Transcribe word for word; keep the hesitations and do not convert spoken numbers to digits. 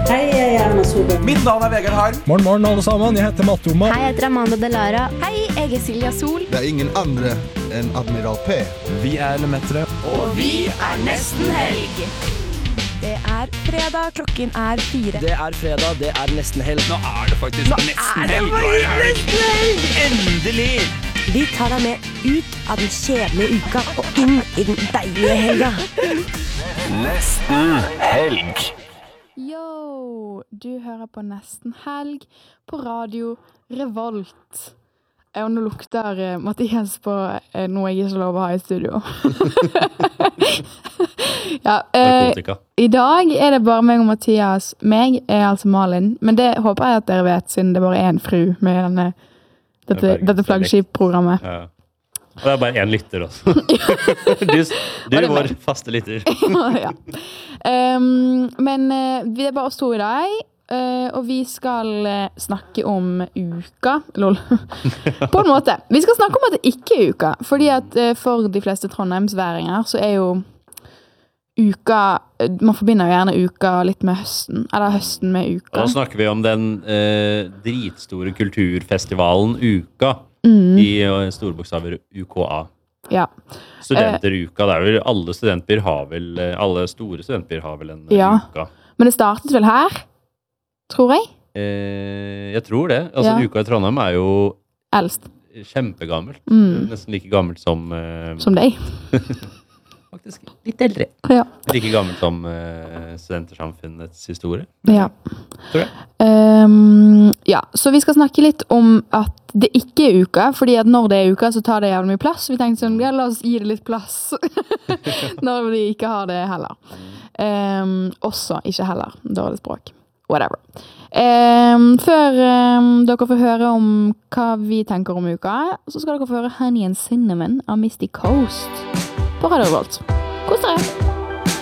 Hei, jeg er Erna Solberg. Mitt navn er Vegard Harm. Morgen, morgen alle sammen, jeg heter Matte Oma. Hei, jeg heter Amanda Delara. Hei, jeg er Silja Sol. Det er ingen andre enn Admiral P. Vi er Lemetre. Og vi er nesten helg. Det er fredag, klokken er fire. Det er fredag, det er nesten helg. Nå er det faktisk Nå nesten er det helg. faktisk nesten helg. Endelig! Vi tar deg med ut av den kjedelige uka og inn i den deilige helga. Nesten helg. Yo, du hører på Nesten helg på radio Revolt. Og nå lukter uh, Mathias på uh, noe jeg ikke lov å ha i studio. ja, uh, I dag er det bare meg og Mathias. Meg er altså Malin, men det håper jeg at dere vet, siden det bare er en fru med denne, dette, dette flaggskip-programmet. Ja. Og det er bare en lytter også. du du er vår faste lytter. ja. Um, men uh, det er bare oss to i dag, uh, og vi skal uh, snakke om uka. Lol. På en måte. Vi skal snakke om at det ikke er uka, fordi at uh, for de fleste trondheimsværinger så er jo uka, man forbinder jo gjerne uka litt med høsten, eller høsten med uka. Da snakker vi om den uh, dritstore kulturfestivalen Uka. Mm. I uh, store bokstaver U K A. Ja. Studenteruka, det er vel alle studentbyer har vel, uh, alle store studentbyer har vel en uh, ja. uka. Men det startet vel her, tror jeg? Uh, jeg tror det. Altså, ja. Uka i Trondheim er jo eldst. Kjempegammelt. Mm. Nesten like gammelt som... Uh, som deg. Faktisk litt eldre. Ja. Like gammelt som uh, studentersamfunnets historie. Ja. Tror jeg. Um, ja, så vi skal snakke litt om at det ikke er uka, fordi at når det er uka, så tar det jævlig mye plass. Vi tenkte sånn, ja, la oss gi det litt plass når vi ikke har det heller. Um, også ikke heller, dårlig språk. Whatever. Um, før um, dere får høre om hva vi tenker om uka, så skal dere få høre Honey and Cinnamon av Misty Coast på Radio Revolt. Kos dere!